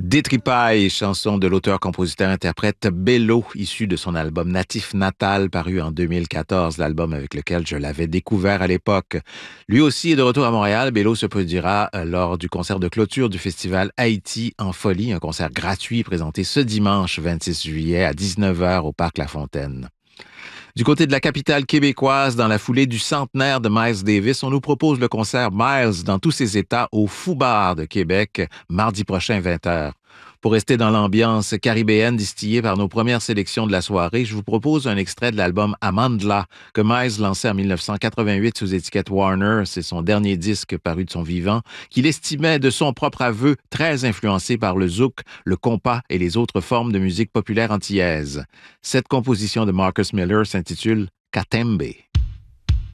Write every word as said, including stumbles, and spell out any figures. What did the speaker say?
Détripaille, chanson de l'auteur-compositeur-interprète Bello, issue de son album Natif Natal, paru en deux mille quatorze, l'album avec lequel je l'avais découvert à l'époque. Lui aussi est de retour à Montréal. Bello se produira euh, lors du concert de clôture du festival Haïti en folie, un concert gratuit présenté ce dimanche vingt-six juillet à dix-neuf heures au Parc La Fontaine. Du côté de la capitale québécoise, dans la foulée du centenaire de Miles Davis, on nous propose le concert Miles dans tous ses états au Fou Bar de Québec, mardi prochain vingt heures. Pour rester dans l'ambiance caribéenne distillée par nos premières sélections de la soirée, je vous propose un extrait de l'album Amandla que Miles lançait en dix-neuf cent quatre-vingt-huit sous étiquette Warner. C'est son dernier disque paru de son vivant, qu'il estimait de son propre aveu très influencé par le zouk, le compas et les autres formes de musique populaire antillaise. Cette composition de Marcus Miller s'intitule Katembe.